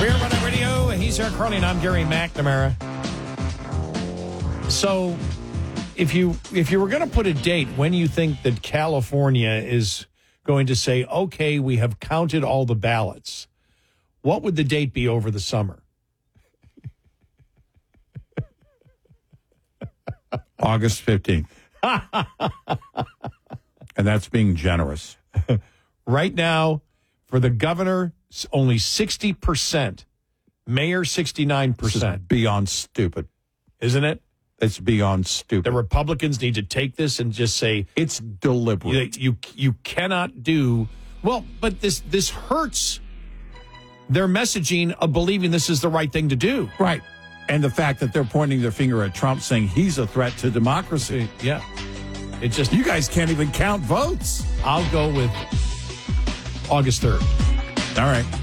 We're on radio. He's Eric Carney, and I'm Gary McNamara. So, if you were going to put a date when you think that California is going to say, okay, we have counted all the ballots, what would the date be over the summer? August 15th. And that's being generous. Right now, for the governor, it's only 60%. Mayor, 69%. This is beyond stupid. Isn't it? It's beyond stupid. The Republicans need to take this and just say it's deliberate. You cannot do well, but this hurts their messaging of believing this is the right thing to do. Right. And the fact that they're pointing their finger at Trump saying he's a threat to democracy. Yeah. It just you guys can't even count votes. I'll go with August 3rd. All right.